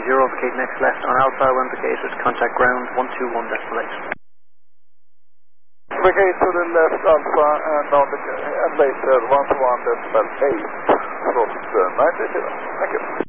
vacate next left on Alpha, when vacated, contact ground 121.8. Vacate to the left Alpha and later 121.8, slot 92. Thank you.